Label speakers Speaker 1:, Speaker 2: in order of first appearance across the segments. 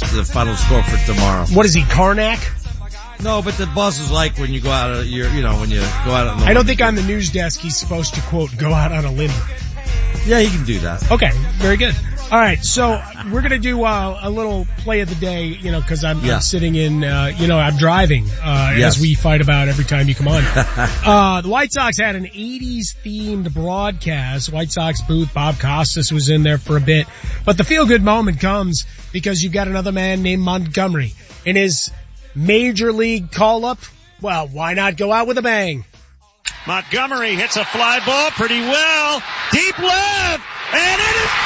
Speaker 1: the final score for tomorrow.
Speaker 2: What is he, Karnak?
Speaker 1: No, but the boss is like when you go out when you go out on the
Speaker 2: I don't think on the news desk he's supposed to, quote, go out on a limb.
Speaker 1: Yeah, he can do that.
Speaker 2: Okay, very good. All right, so we're going to do a little play of the day, because I'm sitting in, I'm driving as we fight about every time you come on. The White Sox had an 80s themed broadcast. White Sox booth, Bob Costas was in there for a bit. But the feel-good moment comes because you've got another man named Montgomery. In his major league call-up, well, why not go out with a bang?
Speaker 3: Montgomery hits a fly ball pretty well. Deep left. And it is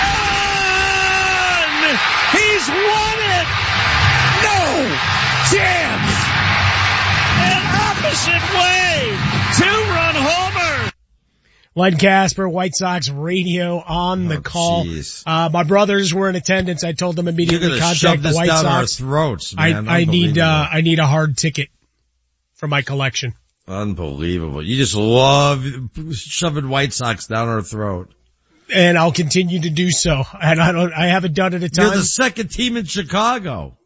Speaker 3: done! He's won it! No chance! An opposite way. 2-run homer.
Speaker 2: Len Casper, White Sox radio on the call. My brothers were in attendance. I told them immediately contact the White Sox.
Speaker 1: Down our throats, man.
Speaker 2: I need a hard ticket for my collection.
Speaker 1: Unbelievable. You just love shoving White Sox down our throat.
Speaker 2: And I'll continue to do so. And I haven't done it a time.
Speaker 1: You're the second team in Chicago.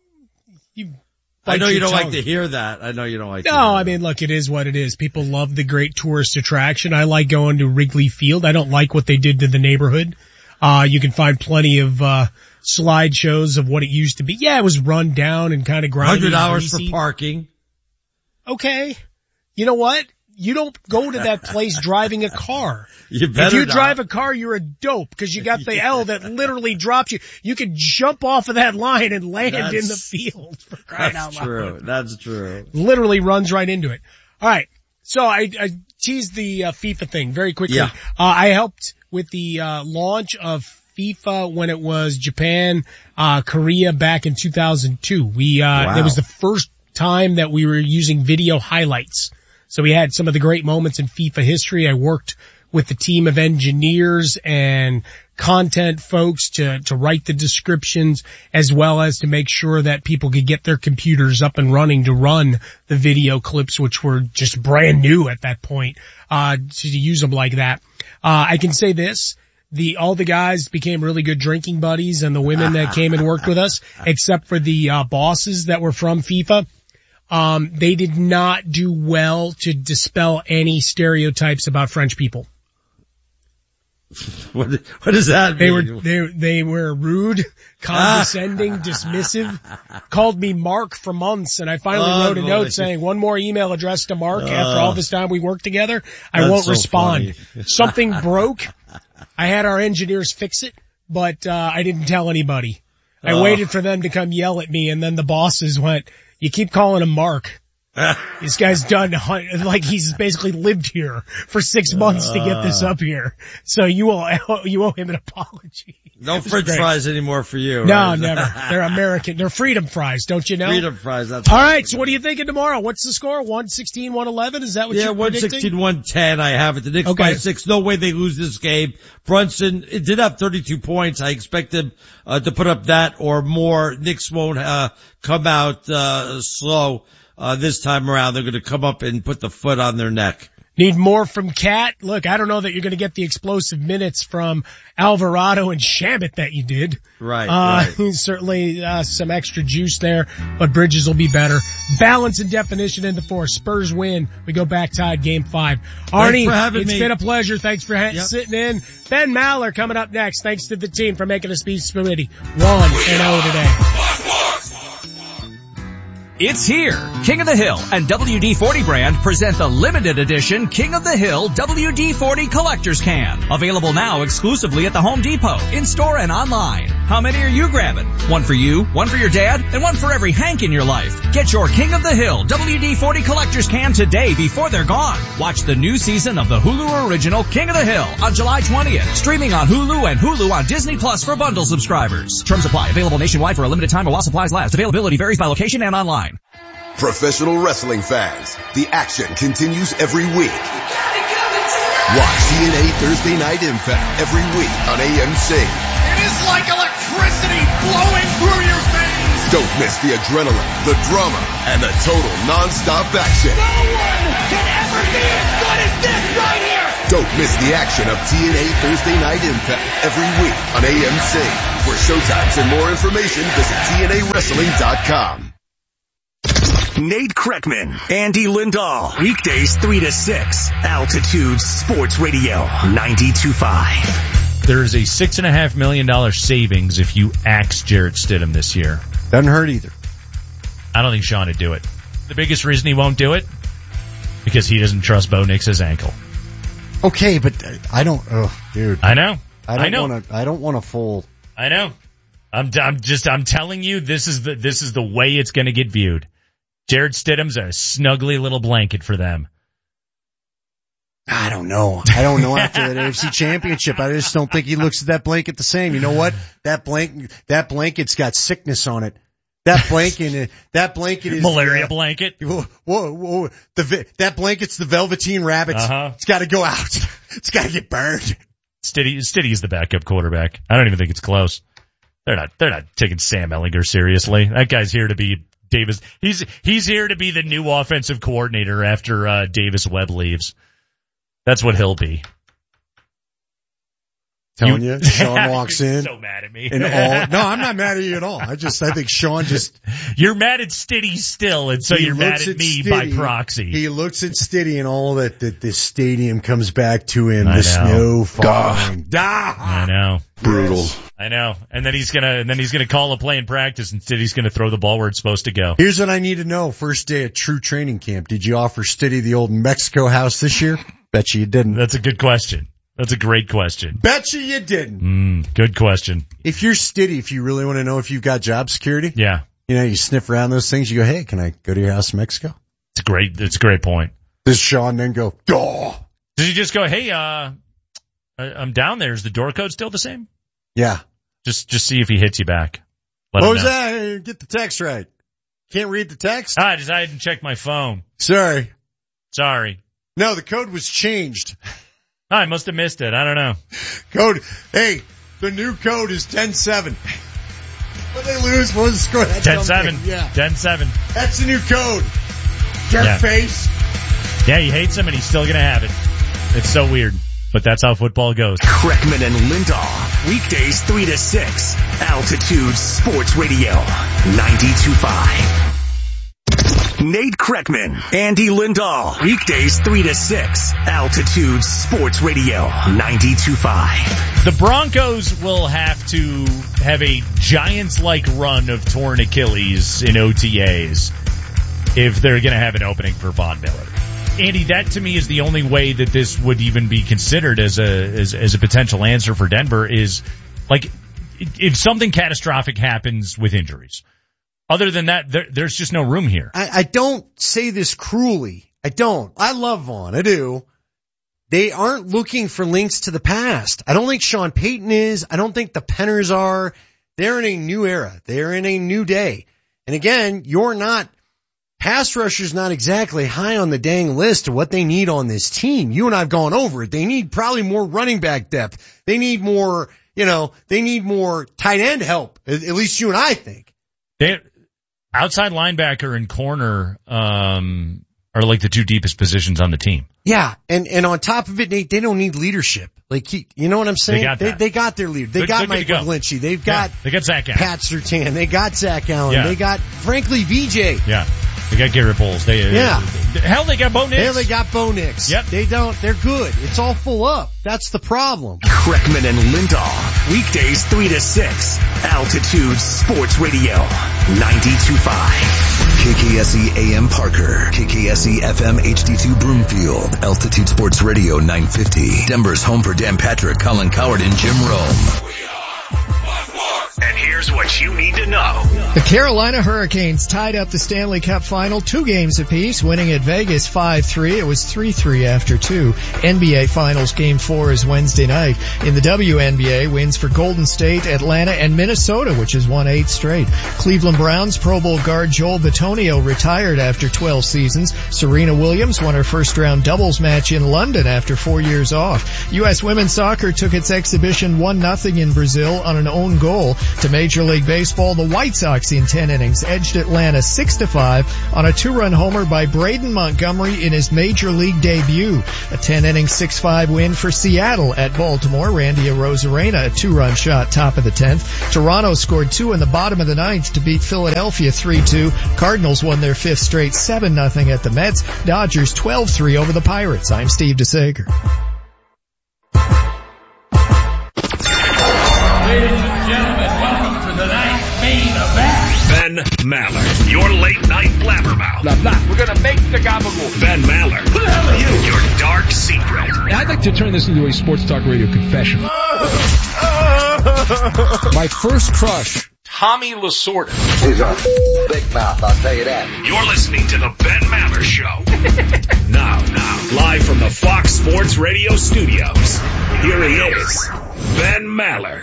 Speaker 1: I know you don't like to hear that. I mean,
Speaker 2: look, it is what it is. People love the great tourist attraction. I like going to Wrigley Field. I don't like what they did to the neighborhood. You can find plenty of, slideshows of what it used to be. Yeah, it was run down and kind of grimy.
Speaker 1: $100 for parking.
Speaker 2: Okay. You know what? You don't go to that place driving a car.
Speaker 1: If
Speaker 2: you drive a car, you're a dope because you got the L that literally drops you. You could jump off of that line and land in the field. For crying out loud.
Speaker 1: That's true.
Speaker 2: Literally runs right into it. All right. So I teased the FIFA thing very quickly.
Speaker 1: Yeah.
Speaker 2: I helped with the launch of FIFA when it was Japan, Korea back in 2002. It was the first time that we were using video highlights. So we had some of the great moments in FIFA history. I worked with the team of engineers and content folks to write the descriptions as well as to make sure that people could get their computers up and running to run the video clips, which were just brand new at that point, to use them like that. I can say this. All the guys became really good drinking buddies and the women that came and worked with us, except for the bosses that were from FIFA. They did not do well to dispel any stereotypes about French people.
Speaker 1: What does that mean?
Speaker 2: They were rude, condescending, dismissive, called me Mark for months, and I finally wrote a note saying one more email addressed to Mark after all this time we worked together. I won't respond. Something broke. I had our engineers fix it, but I didn't tell anybody. I waited for them to come yell at me, and then the bosses went, "You keep calling him Mark. This guy's done, like he's basically lived here for 6 months to get this up here. So you owe him an apology."
Speaker 1: No French fries anymore for you.
Speaker 2: No,
Speaker 1: right?
Speaker 2: never. They're American. They're freedom fries, don't you know?
Speaker 1: Freedom fries, that's
Speaker 2: all right. So what are you thinking tomorrow? What's the score? 116, 111? Is that what you're predicting?
Speaker 1: 116, 110 I have it. The Knicks by 6. No way they lose this game. Brunson, it did have 32 points. I expect him to put up that or more. Knicks won't come out slow this time around. They're going to come up and put the foot on their neck.
Speaker 2: Need more from Cat? Look, I don't know that you're going to get the explosive minutes from Alvarado and Shamit that you did.
Speaker 1: Right.
Speaker 2: Certainly some extra juice there, but Bridges will be better. Balance and definition in the fourth. Spurs win. We go back tied game 5. Arnie, it's been a pleasure. Thanks for sitting in. Ben Maller coming up next. Thanks to the team for making us be Spaghetti 1-0 today.
Speaker 4: It's here. King of the Hill and WD-40 brand present the limited edition King of the Hill WD-40 Collector's Can. Available now exclusively at the Home Depot, in-store and online. How many are you grabbing? One for you, one for your dad, and one for every Hank in your life. Get your King of the Hill WD-40 Collector's Can today before they're gone. Watch the new season of the Hulu original King of the Hill on July 20th. Streaming on Hulu and Hulu on Disney Plus for bundle subscribers. Terms apply. Available nationwide for a limited time while supplies last. Availability varies by location and online.
Speaker 5: Professional wrestling fans, the action continues every week. Watch TNA Thursday Night Impact every week on AMC.
Speaker 6: It is like electricity flowing through your veins.
Speaker 5: Don't miss the adrenaline, the drama, and the total non-stop action.
Speaker 6: No one can ever be as good as this right here.
Speaker 5: Don't miss the action of TNA Thursday Night Impact every week on AMC. For showtimes and more information, visit TNAWrestling.com.
Speaker 7: Nate Kreckman, Andy Lindahl, weekdays 3 to 6, Altitude Sports Radio 92.5.
Speaker 8: There's a $6.5 million savings if you axe Jarrett Stidham this year.
Speaker 9: Doesn't hurt either.
Speaker 8: I don't think Sean would do it. The biggest reason he won't do it, because he doesn't trust Bo Nix's ankle.
Speaker 9: Okay, but I don't. Oh, dude.
Speaker 8: I know.
Speaker 9: I don't want a full.
Speaker 8: I know. I'm telling you, this is the way it's going to get viewed. Jarrett Stidham's a snuggly little blanket for them.
Speaker 9: I don't know after that AFC Championship. I just don't think he looks at that blanket the same. You know what? That blanket's got sickness on it. That blanket is
Speaker 8: malaria blanket.
Speaker 9: Whoa. That blanket's the Velveteen Rabbit. It's got to go out. It's got to get burned.
Speaker 8: Stiddy's the backup quarterback. I don't even think it's close. They're not taking Sam Ehlinger seriously. That guy's here to be Davis. He's here to be the new offensive coordinator after Davis Webb leaves. That's what he'll be.
Speaker 9: Telling you, Sean walks in.
Speaker 8: So mad at me.
Speaker 9: No, I'm not mad at you at all. I think Sean just.
Speaker 8: You're mad at Stiddy still, and so you're mad at me by proxy.
Speaker 9: He looks at Stiddy and all that the stadium comes back to him. The snow falling.
Speaker 8: I know.
Speaker 9: Brutal.
Speaker 8: Yes. I know. And then he's gonna call a play in practice, and Stiddy's gonna throw the ball where it's supposed to go.
Speaker 9: Here's what I need to know. First day at true training camp. Did you offer Stiddy the old Mexico house this year? Bet you didn't.
Speaker 8: That's a good question. That's a great question.
Speaker 9: Bet you didn't.
Speaker 8: Good question.
Speaker 9: If you're Stiddy, if you really want to know if you've got job security,
Speaker 8: yeah,
Speaker 9: you sniff around those things. You go, hey, can I go to your house in Mexico?
Speaker 8: It's a great point.
Speaker 9: Does Sean then go, duh?
Speaker 8: Does he just go, hey, I'm down there. Is the door code still the same?
Speaker 9: Yeah.
Speaker 8: Just see if he hits you back.
Speaker 9: What was that? Get the text right. Can't read the text?
Speaker 8: I didn't check my phone.
Speaker 9: Sorry.
Speaker 8: No,
Speaker 9: the code was changed.
Speaker 8: I must have missed it. I don't know.
Speaker 9: Hey, the new code is 10-7. What they lose? What was the score?
Speaker 8: 10-7.
Speaker 9: Yeah.
Speaker 8: 10-7.
Speaker 9: That's the new code. Jerk face.
Speaker 8: Yeah, he hates him and he's still going to have it. It's so weird, but that's how football goes.
Speaker 7: Kreckman and Lindahl, weekdays 3 to 6, Altitude Sports Radio 92.5. Nate Kreckman, Andy Lindahl, weekdays 3 to 6, Altitude Sports Radio 92.5.
Speaker 8: The Broncos will have to have a Giants-like run of torn Achilles in OTAs if they're going to have an opening for Von Miller. Andy, that to me is the only way that this would even be considered as a potential answer for Denver is, like, if something catastrophic happens with injuries. Other than that, there's just no room here.
Speaker 9: I don't say this cruelly. I don't. I love Vaughn. I do. They aren't looking for links to the past. I don't think Sean Payton is. I don't think the Penners are. They're in a new era. They're in a new day. And again, pass rusher's not exactly high on the dang list of what they need on this team. You and I have gone over it. They need probably more running back depth. They need more, they need more tight end help. At least you and I think.
Speaker 8: Outside linebacker and corner are like the two deepest positions on the team.
Speaker 9: Yeah, and on top of it, they don't need leadership. Like, you know what I'm saying? They got their leader. They got Mike McGlinchey. They got
Speaker 8: Zach Allen.
Speaker 9: Pat Surtain. They got Zach Allen.
Speaker 8: Yeah.
Speaker 9: They got, frankly, VJ.
Speaker 8: Yeah. They got Garrett Bowles. They got Bo Nix.
Speaker 9: Hell, they got Bo Nix.
Speaker 8: Yep.
Speaker 9: They're good. It's all full up. That's the problem.
Speaker 7: Kreckman and Lindahl, weekdays 3 to 6, Altitude Sports Radio 92.5.
Speaker 5: KKSE AM Parker, KKSE FM HD2 Broomfield, Altitude Sports Radio 950, Denver's home for Dan Patrick, Colin Coward, and Jim Rome.
Speaker 7: And here's what you need to know.
Speaker 10: The Carolina Hurricanes tied up the Stanley Cup final 2 games apiece, winning at Vegas 5-3. It was 3-3 after 2. NBA Finals Game 4 is Wednesday night. In the WNBA, wins for Golden State, Atlanta, and Minnesota, which has won 8 straight. Cleveland Browns Pro Bowl guard Joel Bitonio retired after 12 seasons. Serena Williams won her first-round doubles match in London after 4 years off. U.S. women's soccer took its exhibition 1-0 in Brazil on an own goal. To Major League Baseball, the White Sox in 10 innings edged Atlanta 6-5 on a 2-run homer by Braden Montgomery in his Major League debut. A 10-inning 6-5 win for Seattle at Baltimore. Randy Arozarena, a 2-run shot, top of the 10th. Toronto scored 2 in the bottom of the 9th to beat Philadelphia 3-2. Cardinals won their 5th straight 7-0 at the Mets. Dodgers 12-3 over the Pirates. I'm Steve DeSager.
Speaker 11: Ladies and gentlemen, welcome to the night's main event.
Speaker 7: Ben Maller, your late night blabbermouth.
Speaker 11: Blah, blah. We're gonna make the gabagool.
Speaker 7: Ben Maller.
Speaker 11: Who the hell are you?
Speaker 7: Your dark secret.
Speaker 12: I'd like to turn this into a sports talk radio confession. My first crush, Tommy Lasorda.
Speaker 13: He's a big mouth, I'll tell you that.
Speaker 7: You're listening to the Ben Maller Show. Now, live from the Fox Sports Radio studios, here he is, Ben Maller.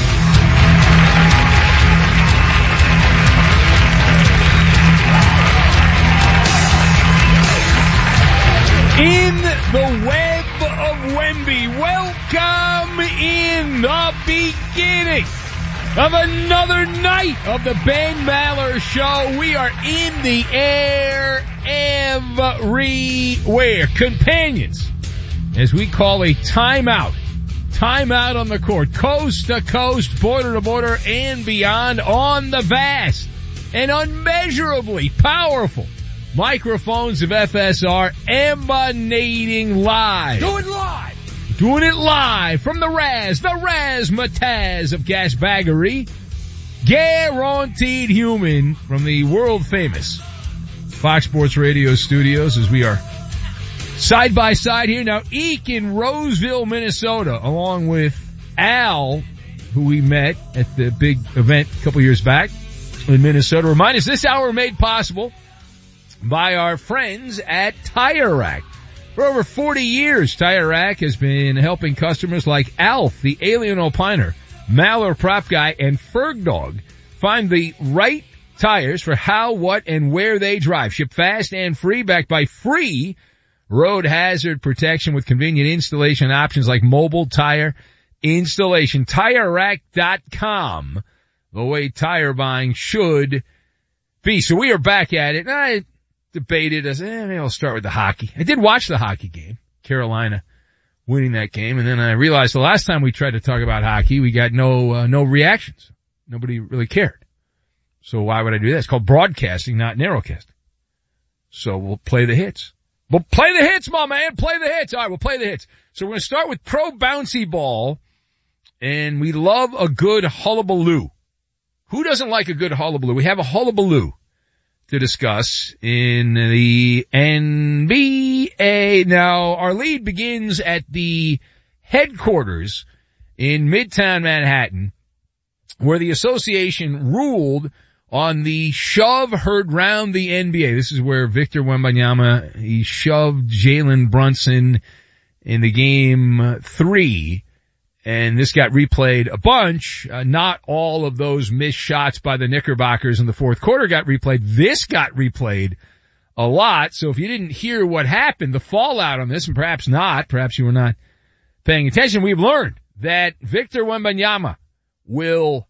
Speaker 8: In the web of Wemby, welcome in the beginning of another night of the Ben Maller Show. We are in the air everywhere. Companions, as we call a timeout. Timeout on the court, coast to coast, border to border, and beyond on the vast and unmeasurably powerful microphones of FSR emanating live.
Speaker 11: Do it live.
Speaker 8: Doing it live from the razzmatazz of gasbaggery. Guaranteed human from the world famous Fox Sports Radio studios as we are side by side here. Now, Eek in Roseville, Minnesota, along with Al, who we met at the big event a couple years back in Minnesota. Remind us, this hour made possible by our friends at Tire Rack. For over 40 years, Tire Rack has been helping customers like Alf, the Alien Opiner, Maller Prop Guy, and Ferg Dog find the right tires for how, what, and where they drive. Ship fast and free, backed by free road hazard protection with convenient installation options like mobile tire installation. TireRack.com, the way tire buying should be. So we are back at it. And I debated, I said, maybe I'll start with the hockey. I did watch the hockey game, Carolina winning that game, and then I realized the last time we tried to talk about hockey, we got no reactions. Nobody really cared. So why would I do that? It's called broadcasting, not narrowcasting. So we'll play the hits. We'll play the hits, my man. Play the hits. All right, we'll play the hits. So we're going to start with pro bouncy ball, and we love a good hullabaloo. Who doesn't like a good hullabaloo? We have a hullabaloo to discuss in the NBA. Now, our lead begins at the headquarters in Midtown Manhattan, where the association ruled on the shove heard round the NBA. This is where Victor Wembanyama, he shoved Jalen Brunson in the game 3. And this got replayed a bunch. Not all of those missed shots by the Knickerbockers in the fourth quarter got replayed. This got replayed a lot. So if you didn't hear what happened, the fallout on this, and perhaps you were not paying attention, we've learned that Victor Wembanyama will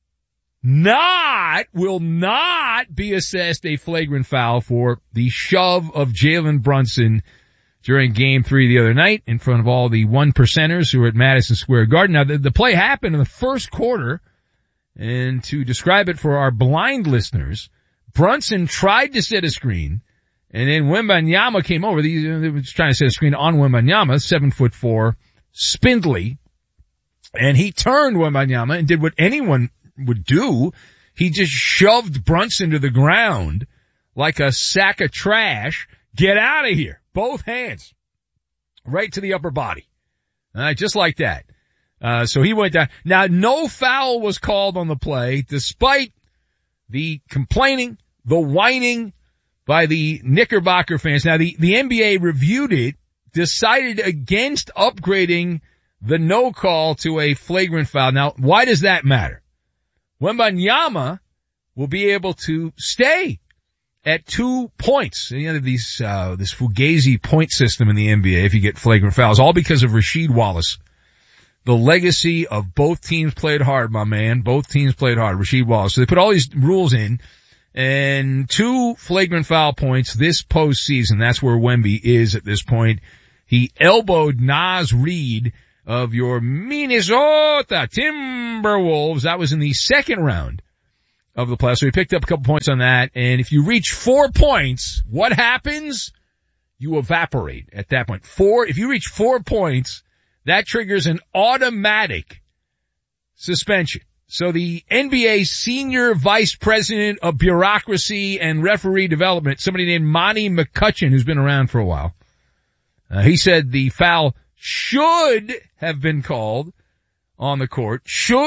Speaker 8: not be assessed a flagrant foul for the shove of Jalen Brunson during game 3 the other night in front of all the 1%ers who were at Madison Square Garden. Now, the play happened in the first quarter, and to describe it for our blind listeners, Brunson tried to set a screen, and then Wembanyama came over. They were trying to set a screen on Wembanyama, 7'4", spindly, and he turned Wembanyama and did what anyone would do. He just shoved Brunson to the ground like a sack of trash. Get out of here. Both hands. Right to the upper body. Just like that. So he went down. Now, no foul was called on the play, despite the complaining, the whining by the Knickerbocker fans. Now, the NBA reviewed it, decided against upgrading the no call to a flagrant foul. Now, why does that matter? Wembanyama will be able to stay at 2 points. You know, this Fugazi point system in the NBA if you get flagrant fouls, all because of Rasheed Wallace,
Speaker 14: the legacy of both teams played hard, my man. Both teams played hard. Rasheed Wallace. So they put all these rules in, and 2 flagrant foul points this postseason. That's where Wemby is at this point. He elbowed Naz Reid of your Minnesota Timberwolves. That was in the second round of the playoffs. So he picked up a couple points on that. And if you reach 4 points, what happens? You evaporate at that point. If you reach 4 points, that triggers an automatic suspension. So the NBA senior vice president of bureaucracy and referee development, somebody named Monty McCutcheon, who's been around for a while, he said the foul should have been called on the court,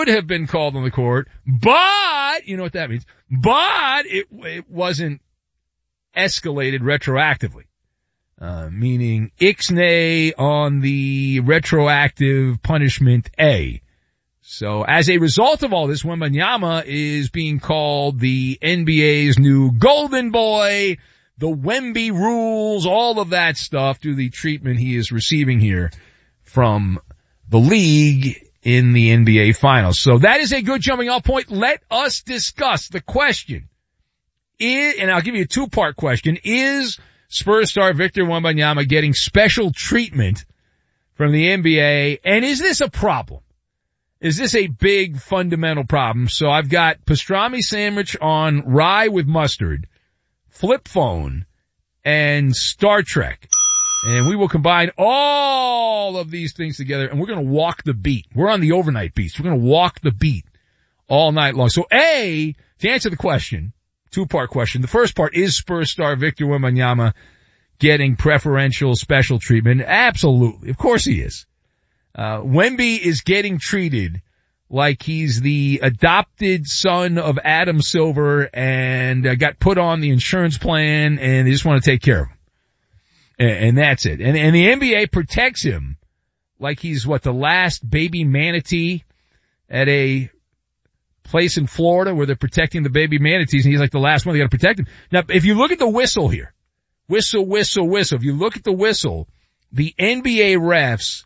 Speaker 14: but, you know what that means, but it wasn't escalated retroactively. Meaning ixnay on the retroactive punishment A. So as a result of all this, Wembanyama is being called the NBA's new golden boy, the Wemby rules, all of that stuff due to the treatment he is receiving here from the league in the NBA Finals. So that is a good jumping off point. Let us discuss the question. And I'll give you a 2-part question. Is Spurs star Victor Wembanyama getting special treatment from the NBA? And is this a problem? Is this a big fundamental problem? So I've got pastrami sandwich on rye with mustard, flip phone, and Star Trek. And we will combine all of these things together, and we're going to walk the beat. We're on the overnight beats. We're going to walk the beat all night long. So to answer the question, 2-part question. The first part, is Spurs star Victor Wembanyama getting preferential special treatment? Absolutely. Of course he is. Wemby is getting treated like he's the adopted son of Adam Silver and got put on the insurance plan and they just want to take care of him. And that's it. And the NBA protects him like he's the last baby manatee at a place in Florida where they're protecting the baby manatees, and he's like the last one. They got to protect him. Now, if you look at the whistle here, whistle. If you look at the whistle, the NBA refs,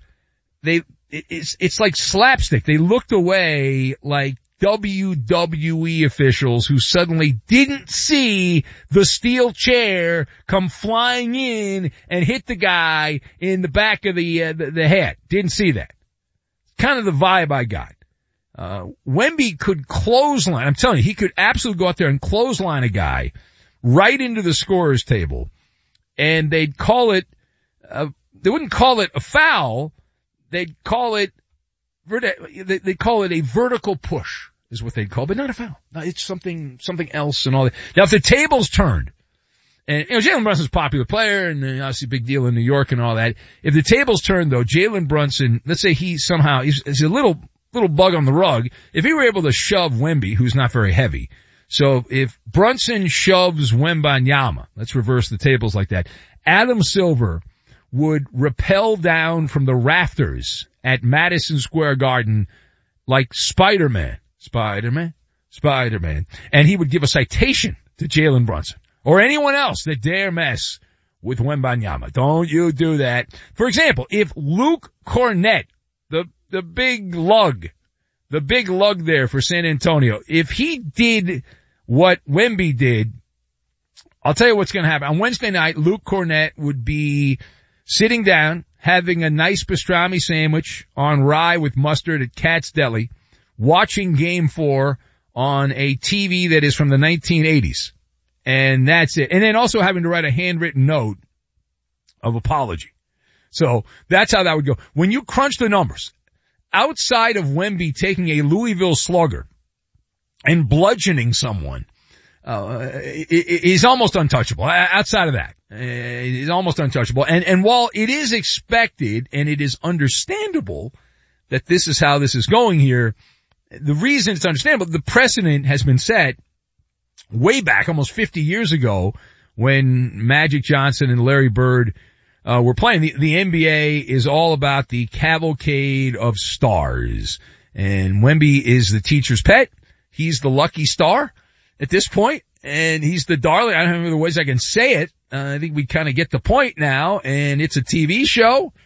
Speaker 14: it's like slapstick. They looked away like WWE officials who suddenly didn't see the steel chair come flying in and hit the guy in the back of the head. Didn't see that. Kind of the vibe I got. Wemby could clothesline. I'm telling you, he could absolutely go out there and clothesline a guy right into the scorer's table, and they'd call it. They wouldn't call it a foul. They'd call it. They call it a vertical push, is what they'd call, but not a foul. No, it's something else and all that. Now, if the tables turned, and Jalen Brunson's a popular player, and obviously a big deal in New York and all that. If the tables turned, though, Jalen Brunson, let's say he's a little bug on the rug. If he were able to shove Wemby, who's not very heavy, so if Brunson shoves Wembanyama, let's reverse the tables like that, Adam Silver would rappel down from the rafters at Madison Square Garden like Spider-Man, and he would give a citation to Jalen Brunson or anyone else that dare mess with Wembanyama. Don't you do that. For example, if Luke Cornett, the big lug there for San Antonio, if he did what Wemby did, I'll tell you what's going to happen. On Wednesday night, Luke Cornett would be sitting down, having a nice pastrami sandwich on rye with mustard at Katz Deli, watching Game 4 on a TV that is from the 1980s. And that's it. And then also having to write a handwritten note of apology. So that's how that would go. When you crunch the numbers, outside of Wemby taking a Louisville Slugger and bludgeoning someone, he's almost untouchable. Outside of that, he's almost untouchable. And while it is expected and it is understandable that this is how this is going here, the reason it's understandable, the precedent has been set way back, almost 50 years ago, when Magic Johnson and Larry Bird were playing. The NBA is all about the cavalcade of stars. And Wemby is the teacher's pet. He's the lucky star at this point, and he's the darling. I don't know the ways I can say it. I think we kind of get the point now, and it's a TV show.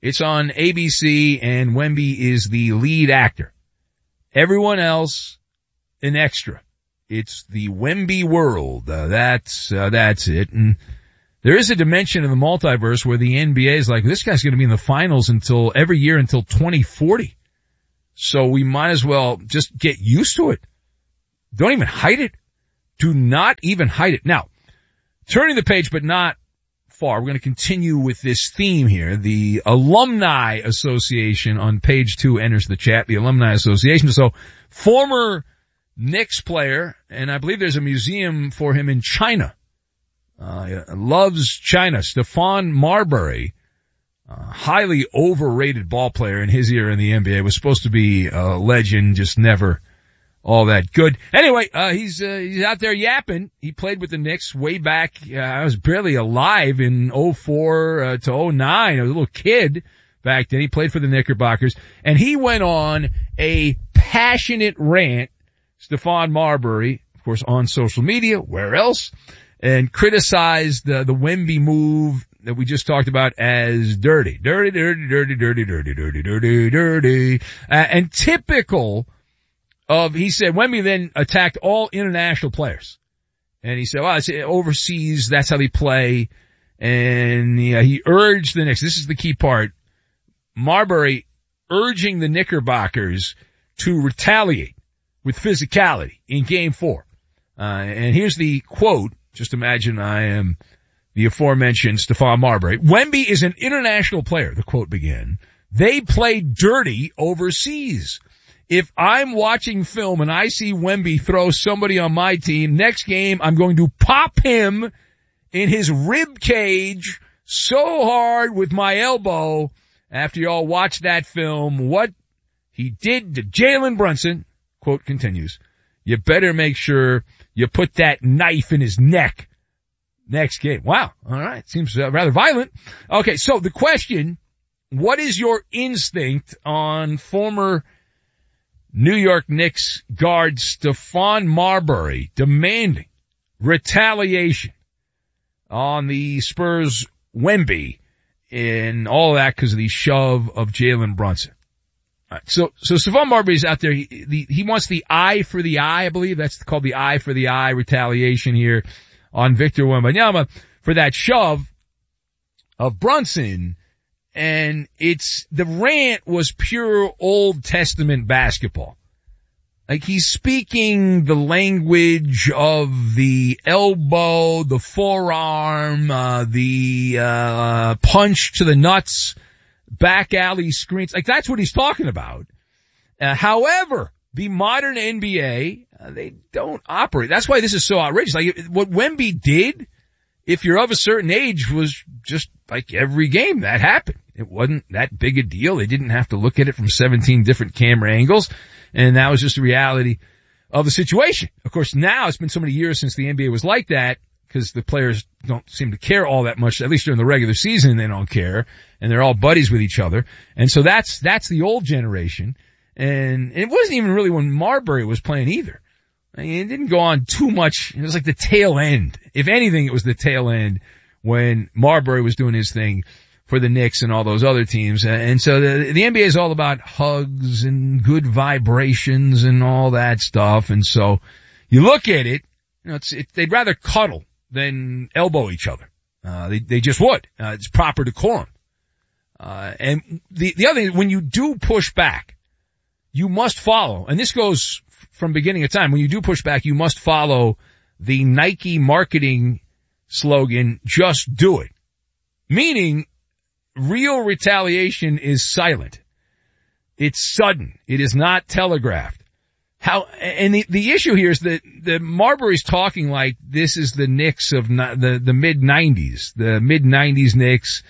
Speaker 14: It's on ABC, and Wemby is the lead actor. Everyone else, an extra. It's the Wemby world. That's it. And there is a dimension in the multiverse where the NBA is like, this guy's going to be in the finals every year until 2040. So we might as well just get used to it. Don't even hide it. Do not even hide it. Now, turning the page, but not far, we're going to continue with this theme here. The Alumni Association on page 2 enters the chat. The Alumni Association. So, former Knicks player, and I believe there's a museum for him in China. Loves China. Stephon Marbury, highly overrated ball player in his era in the NBA, was supposed to be a legend, just never all that good. Anyway, he's out there yapping. He played with the Knicks way back. I was barely alive in 04 to 09. I was a little kid back then. He played for the Knickerbockers, and he went on a passionate rant, Stephon Marbury, of course, on social media, where else, and criticized the Wemby move that we just talked about as dirty. And typical of, he said, Wemby then attacked all international players. And he said, well, it's overseas, that's how they play. And he urged the Knicks, this is the key part, Marbury urging the Knickerbockers to retaliate with physicality in Game 4. And here's the quote. Just imagine I am the aforementioned Stephon Marbury. Wemby is an international player, the quote began. They play dirty overseas. If I'm watching film and I see Wemby throw somebody on my team, next game I'm going to pop him in his rib cage so hard with my elbow after y'all watch that film. What he did to Jalen Brunson, quote continues, you better make sure you put that knife in his neck next game. Wow. All right. Seems rather violent. Okay. So the question, what is your instinct on former New York Knicks guard Stephon Marbury demanding retaliation on the Spurs Wemby and all that because of the shove of Jalen Brunson? All right, so Stephon Marbury's out there. He wants the eye for the eye, I believe. That's called the eye for the eye retaliation here on Victor Wembanyama for that shove of Brunson. And the rant was pure Old Testament basketball. Like, he's speaking the language of the elbow, the forearm, the punch to the nuts, back alley screens. Like, that's what he's talking about. However, the modern NBA, they don't operate. That's why this is so outrageous. Like, what Wemby did, if you're of a certain age, was just like every game that happened. It wasn't that big a deal. They didn't have to look at it from 17 different camera angles. And that was just the reality of the situation. Of course, now it's been so many years since the NBA was like that, because the players don't seem to care all that much. At least during the regular season, they don't care. And they're all buddies with each other. And so that's the old generation. And it wasn't even really when Marbury was playing either. I mean, it didn't go on too much. It was like the tail end. If anything, it was the tail end when Marbury was doing his thing for the Knicks and all those other teams. And so the NBA is all about hugs and good vibrations and all that stuff. And so you look at it, they'd rather cuddle than elbow each other. They just would. It's proper decorum. And the other thing, when you do push back, you must follow, and this goes from beginning of time, when you do push back, you must follow the Nike marketing slogan, just do it. Meaning, real retaliation is silent. It's sudden. It is not telegraphed. And the issue here is that Marbury's talking like this is the Knicks of the mid-90s, the mid-90s Knicks.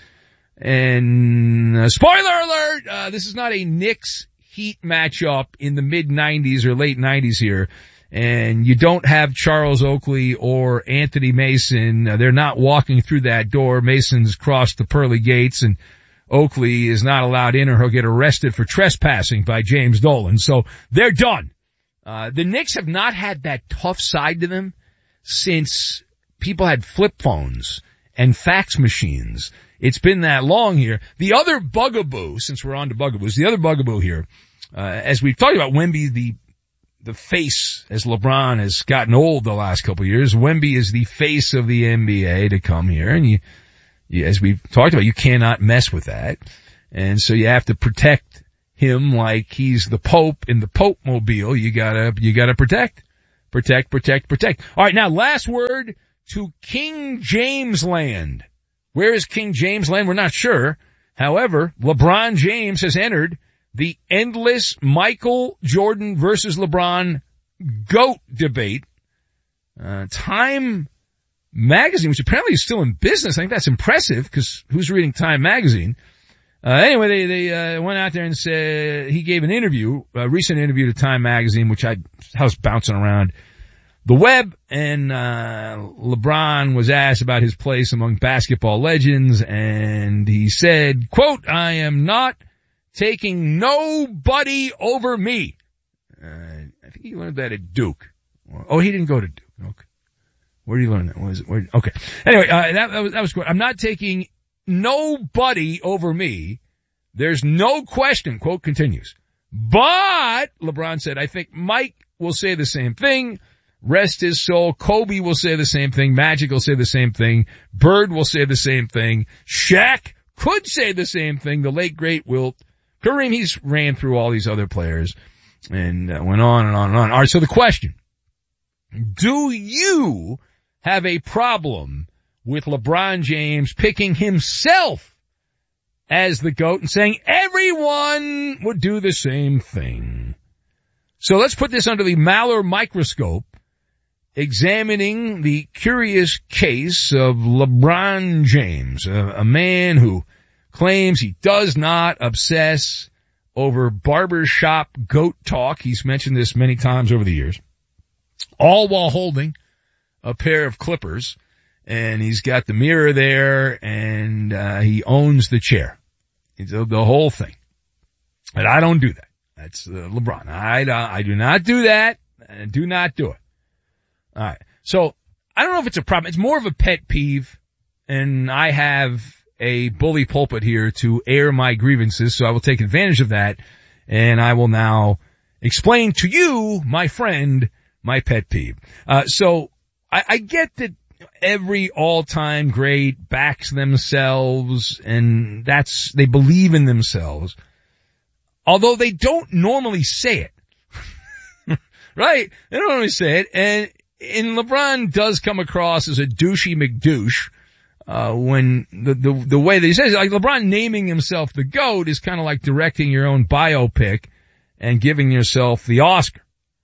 Speaker 14: And spoiler alert, this is not a Knicks Heat matchup in the mid-90s or late 90s here. And you don't have Charles Oakley or Anthony Mason. They're not walking through that door. Mason's crossed the pearly gates, and Oakley is not allowed in or he'll get arrested for trespassing by James Dolan. So they're done. The Knicks have not had that tough side to them since people had flip phones and fax machines. It's been that long here. The other bugaboo, since we're on to bugaboos, the other bugaboo here, as we've talked about Wemby, the face, as LeBron has gotten old the last couple of years, Wemby is the face of the NBA to come here. And you, as we've talked about, you cannot mess with that. And so you have to protect him like he's the Pope in the Pope mobile. You gotta protect. All right. Now, last word to King James land. Where is King James land? We're not sure. However, LeBron James has entered the endless Michael Jordan versus LeBron GOAT debate. Time magazine, which apparently is still in business. I think that's impressive because who's reading Time magazine? Anyway, they went out there and said he gave an interview, a recent interview to Time magazine, which I was bouncing around the web, and LeBron was asked about his place among basketball legends, and he said, quote, "I am not taking nobody over me." I think he learned that at Duke. Oh, he didn't go to Duke. Okay. Where did he learn that? Okay. Anyway, that was good. I'm not taking nobody over me. There's no question, quote continues. But, LeBron said, I think Mike will say the same thing. Rest his soul. Kobe will say the same thing. Magic will say the same thing. Bird will say the same thing. Shaq could say the same thing. The late, great Wilt. Kareem, he's ran through all these other players and went on and on and on. All right, so the question. Do you have a problem with LeBron James picking himself as the GOAT and saying everyone would do the same thing? So let's put this under the Maller microscope, examining the curious case of LeBron James, a man who claims he does not obsess over barbershop GOAT talk. He's mentioned this many times over the years, all while holding a pair of clippers, and he's got the mirror there, and he owns the chair. The whole thing. And I don't do that. That's LeBron. I do not do that. I do not do it. All right. So I don't know if it's a problem. It's more of a pet peeve, and I have a bully pulpit here to air my grievances, so I will take advantage of that, and I will now explain to you, my friend, my pet peeve. So I get that every all-time great backs themselves, and they believe in themselves, although they don't normally say it. Right? They don't normally say it, and LeBron does come across as a douchey McDouche, when the way that he says it, like LeBron naming himself the GOAT is kind of like directing your own biopic and giving yourself the Oscar.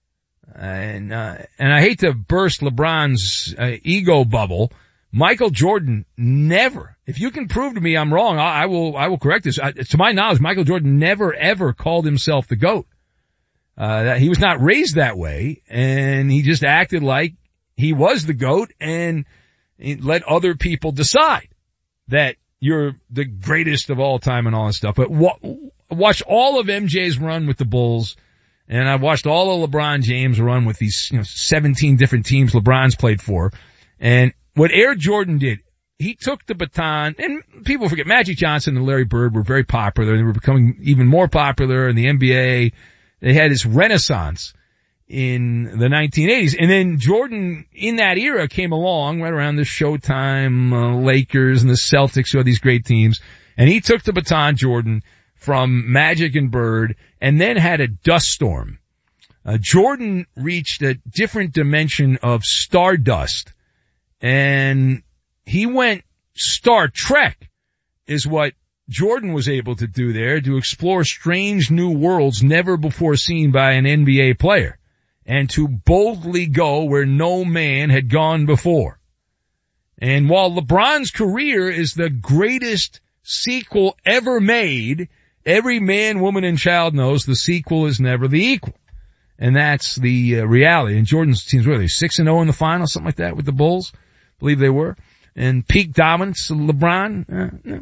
Speaker 14: And I hate to burst LeBron's ego bubble. Michael Jordan never, if you can prove to me I'm wrong, I will correct this. To my knowledge, Michael Jordan never ever called himself the GOAT. He was not raised that way, and he just acted like he was the GOAT, and he let other people decide that you're the greatest of all time and all that stuff. But watch all of MJ's run with the Bulls, and I watched all of LeBron James run with these 17 different teams LeBron's played for. And what Air Jordan did, he took the baton, and people forget Magic Johnson and Larry Bird were very popular. They were becoming even more popular in the NBA. They had this renaissance in the 1980s. And then Jordan in that era came along right around the Showtime Lakers and the Celtics, who had these great teams. And he took the baton, Jordan, from Magic and Bird, and then had a dust storm. Jordan reached a different dimension of stardust, and he went Star Trek is what Jordan was able to do there, to explore strange new worlds never before seen by an NBA player, and to boldly go where no man had gone before. And while LeBron's career is the greatest sequel ever made, every man, woman, and child knows the sequel is never the equal. And that's the reality. And Jordan's teams, were they 6-0 in the final, something like that with the Bulls? I believe they were. And peak dominance of LeBron,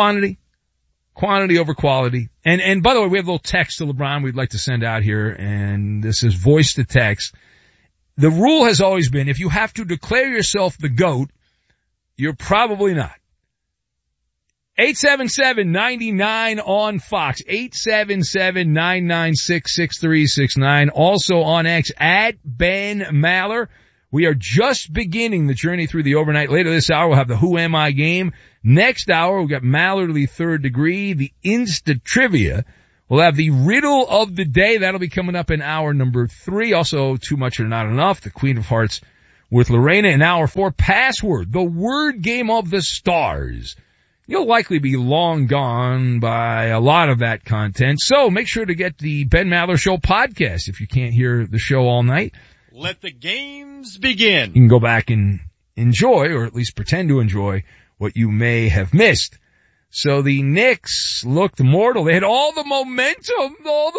Speaker 14: quantity over quality. And by the way, we have a little text to LeBron we'd like to send out here, and this is voice to text. The rule has always been, if you have to declare yourself the GOAT, You're probably not. 877-99 on Fox. 877-996-6369. Also on X at Ben Maller. We are just beginning the journey through the overnight. Later this hour, we'll have the Who Am I game. Next hour, we've got Mallerly Third Degree, the Insta Trivia. We'll have the Riddle of the Day. That'll be coming up in hour number 3. Also, Too Much or Not Enough, the Queen of Hearts with Lorena. In hour 4, Password, the word game of the stars. You'll likely be long gone by a lot of that content. So make sure to get the Ben Maller Show podcast if you can't hear the show all night.
Speaker 3: Let the games begin.
Speaker 14: You can go back and enjoy, or at least pretend to enjoy, what you may have missed. So the Knicks looked mortal. They had all the momentum,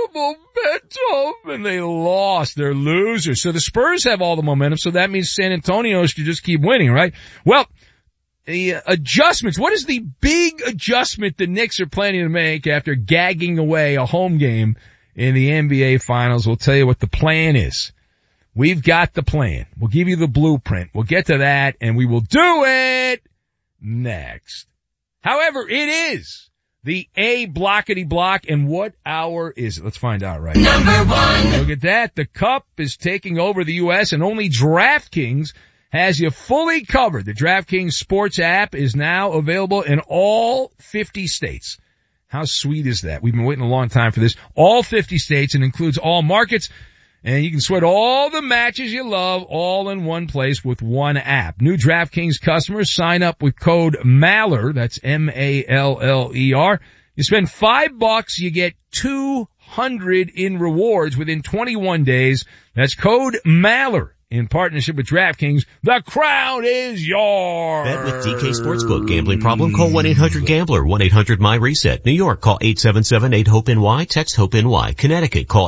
Speaker 14: and they lost. They're losers. So the Spurs have all the momentum, so that means San Antonio should just keep winning, right? Well, the adjustments. What is the big adjustment the Knicks are planning to make after gagging away a home game in the NBA Finals? We'll tell you what the plan is. We've got the plan. We'll give you the blueprint. We'll get to that, and we will do it next. However, it is the A blockety block, and what hour is it? Let's find out right now.
Speaker 11: Number 1.
Speaker 14: Look at that. The Cup is taking over the U.S., and only DraftKings has you fully covered. The DraftKings Sports app is now available in all 50 states. How sweet is that? We've been waiting a long time for this. All 50 states, and includes all markets. And you can sweat all the matches you love all in one place with one app. New DraftKings customers sign up with code MALLER. That's M-A-L-L-E-R. You spend $5, you get $200 in rewards within 21 days. That's code MALLER. In partnership with DraftKings, the crown is yours.
Speaker 15: Bet with DK Sportsbook. Gambling problem? Call 1-800-GAMBLER. 1-800-MY-RESET. New York, call 877-8-HOPE-NY. Text HOPE-NY. Connecticut, call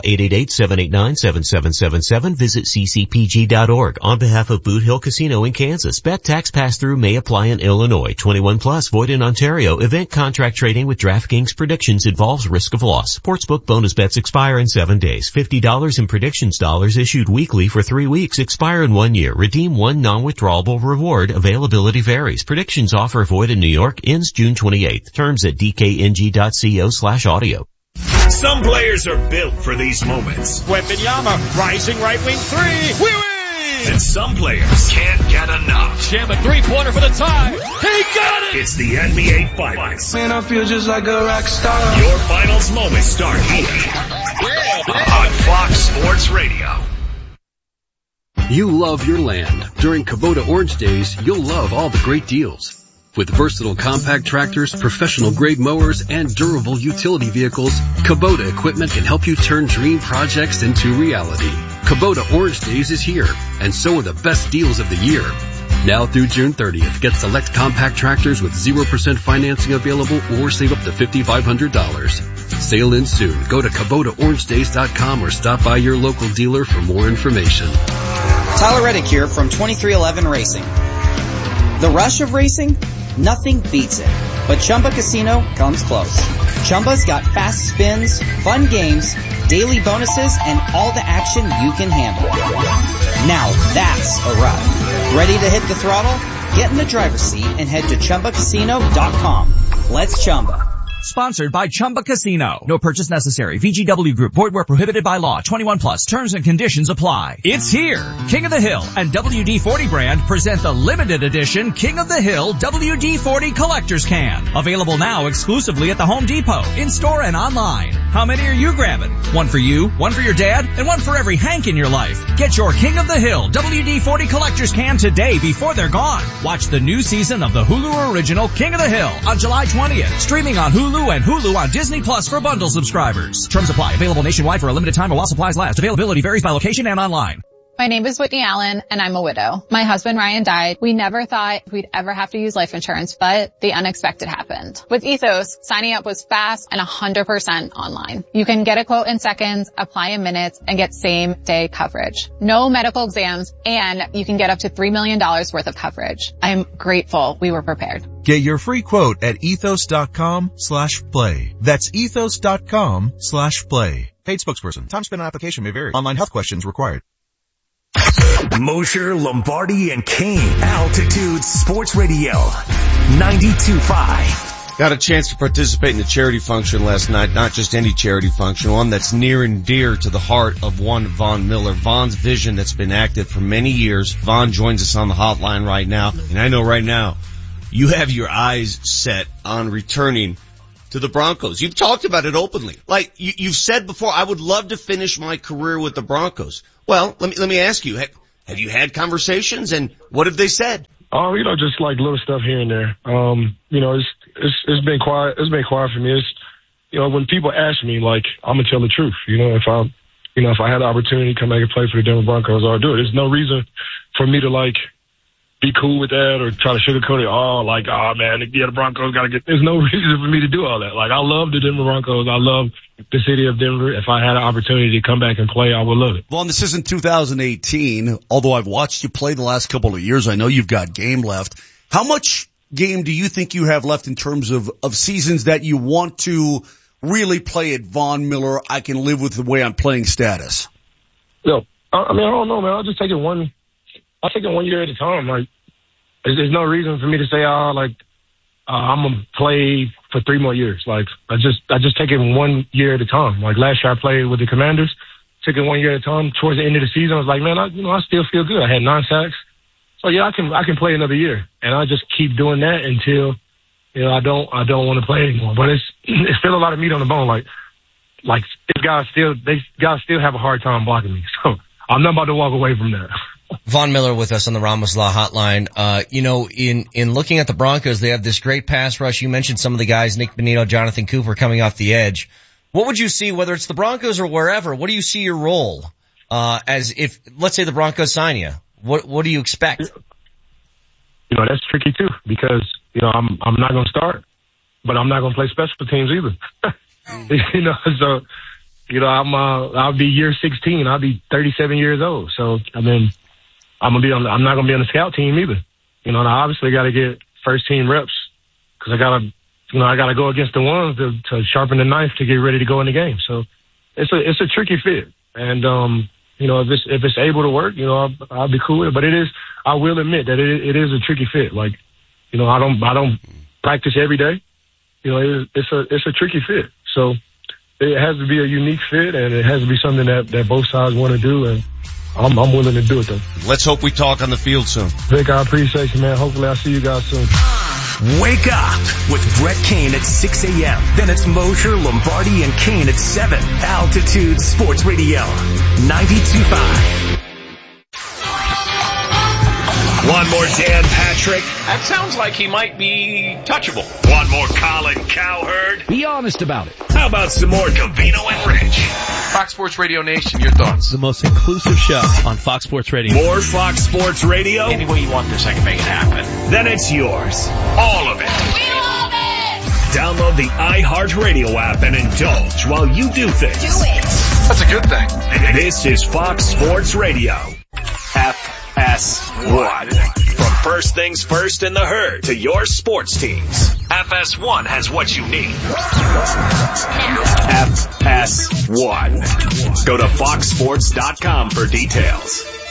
Speaker 15: 888-789-7777. Visit ccpg.org. On behalf of Boot Hill Casino in Kansas, bet tax pass-through may apply in Illinois. 21 plus, void in Ontario. Event contract trading with DraftKings predictions involves risk of loss. Sportsbook bonus bets expire in 7 days. $50 in predictions dollars issued weekly for 3 weeks. Expire in 1 year. Redeem one non-withdrawable reward. Availability varies. Predictions offer void in New York. Ends June 28th. Terms at dkng.co/audio.
Speaker 7: Some players are built for these moments.
Speaker 3: Wembanyama, rising right wing 3. We win!
Speaker 7: And some players can't get enough.
Speaker 3: Shamba 3-pointer for the tie. He got it!
Speaker 7: It's the NBA Finals.
Speaker 16: Man, I feel just like a rock star.
Speaker 7: Your finals moments start here on Fox Sports Radio.
Speaker 17: You love your land. During Kubota Orange Days, you'll love all the great deals. With versatile compact tractors, professional grade mowers, and durable utility vehicles, Kubota equipment can help you turn dream projects into reality. Kubota Orange Days is here, and so are the best deals of the year. Now through June 30th, get select compact tractors with 0% financing available or save up to $5,500. Sale ends soon. Go to KubotaOrangeDays.com or stop by your local dealer for more information.
Speaker 18: Tyler Reddick here from 2311 Racing. The rush of racing? Nothing beats it. But Chumba Casino comes close. Chumba's got fast spins, fun games, daily bonuses, and all the action you can handle. Now that's a ride. Ready to hit the throttle? Get in the driver's seat and head to ChumbaCasino.com. Let's Chumba.
Speaker 4: Sponsored by Chumba Casino. No purchase necessary. VGW Group. Void where prohibited by law. 21 plus. Terms and conditions apply. It's here. King of the Hill and WD-40 brand present the limited edition King of the Hill WD-40 Collector's Can. Available now exclusively at the Home Depot, in-store and online. How many are you grabbing? One for you, one for your dad, and one for every Hank in your life. Get your King of the Hill WD-40 Collector's Can today before they're gone. Watch the new season of the Hulu original King of the Hill on July 20th. Streaming on Hulu and Hulu on Disney Plus for bundle subscribers. Terms apply. Available nationwide for a limited time or while supplies last. Availability varies by location and online.
Speaker 19: My name is Whitney Allen, and I'm a widow. My husband, Ryan, died. We never thought we'd ever have to use life insurance, but the unexpected happened. With Ethos, signing up was fast and 100% online. You can get a quote in seconds, apply in minutes, and get same-day coverage. No medical exams, and you can get up to $3 million worth of coverage. I'm grateful we were prepared.
Speaker 20: Get your free quote at ethos.com/play. That's ethos.com/play. Paid spokesperson. Time spent on application may vary. Online health questions required.
Speaker 7: Mosher, Lombardi, and Kane. Altitude Sports Radio. 92.5.
Speaker 20: Got a chance to participate in the charity function last night, not just any charity function, one that's near and dear to the heart of one Von Miller. Von's vision that's been active for many years. Von joins us on the hotline right now, and I know right now you have your eyes set on returning to the Broncos. You've talked about it openly. Like you've said before, I would love to finish my career with the Broncos. Well, let me ask you, have you had conversations, and what have they said?
Speaker 21: Just like little stuff here and there. It's been quiet. It's been quiet for me. It's, when people ask me, like, I'm gonna tell the truth. If I had the opportunity to come back and play for the Denver Broncos, I'll do it. There's no reason for me to like be cool with that or try to sugarcoat it. The Broncos gotta get. There's no reason for me to do all that. Like, I love the Denver Broncos. I love the city of Denver. If I had an opportunity to come back and play, I would love it.
Speaker 22: Well, this isn't 2018. Although I've watched you play the last couple of years, I know you've got game left. How much game do you think you have left in terms of seasons that you want to really play at Von Miller? I can live with the way I'm playing status.
Speaker 21: I don't know, man. I'll just take it one year at a time. Like, there's no reason for me to say, I'm gonna play for 3 more years. Like, I just take it 1 year at a time. Like, last year I played with the Commanders, took it 1 year at a time. Towards the end of the season, I was like, man, I still feel good. I had 9 sacks. So yeah, I can play another year, and I just keep doing that until, I don't want to play anymore. But it's still a lot of meat on the bone. Like these guys still have a hard time blocking me. So I'm not about to walk away from that.
Speaker 23: Von Miller with us on the Ramos Law Hotline. In looking at the Broncos, they have this great pass rush. You mentioned some of the guys, Nick Bonito, Jonathan Cooper coming off the edge. What would you see, whether it's the Broncos or wherever, what do you see your role, as if, let's say the Broncos sign you? What do you expect?
Speaker 21: That's tricky too, because, I'm not going to start, but I'm not going to play special teams either. I'll be year 16. I'll be 37 years old. So, I'm not going to be on the scout team either. And I obviously got to get first team reps, because I got to go against the ones to sharpen the knife to get ready to go in the game. So it's a tricky fit. And, if it's able to work, I'll be cool with it. But I will admit that it is a tricky fit. Like, I don't practice every day. It's a tricky fit. So it has to be a unique fit, and it has to be something that both sides want to do. And I'm willing to do it, though.
Speaker 20: Let's hope we talk on the field soon.
Speaker 21: Vic, I appreciate you, man. Hopefully I'll see you guys soon.
Speaker 7: Wake up with Brett Kane at 6 a.m. Then it's Mosher, Lombardi, and Kane at 7. Altitude Sports Radio, 92.5. One more Dan Patrick.
Speaker 3: That sounds like he might be touchable.
Speaker 7: One more Colin Cowherd.
Speaker 12: Be honest about it.
Speaker 7: How about some more Covino and Rich?
Speaker 24: Fox Sports Radio Nation, your thoughts?
Speaker 25: The most inclusive show on Fox Sports Radio.
Speaker 7: More Fox Sports Radio?
Speaker 3: Any way you want this, I can make it happen.
Speaker 7: Then it's yours. All of it.
Speaker 6: We love it!
Speaker 7: Download the iHeartRadio app and indulge while you do things.
Speaker 6: Do it!
Speaker 24: That's a good thing.
Speaker 7: This is Fox Sports Radio. FS1. From first things first in the herd to your sports teams, FS1 has what you need. FS1. Go to foxsports.com for details.